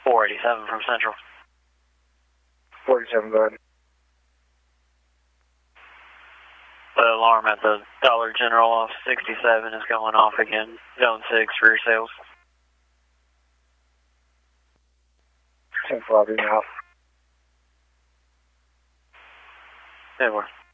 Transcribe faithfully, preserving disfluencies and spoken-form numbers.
four eighty-seven from Central. four eighty-seven, go ahead. The alarm at the Dollar General off sixty-seven is going off again. Zone six, rear sales. ten four, now. Anywhere.